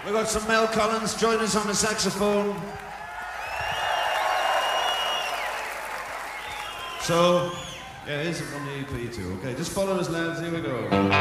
We've got some Mel Collins, join us on the saxophone. So, yeah, it is from the EP too, okay? Just follow us, lads, here we go.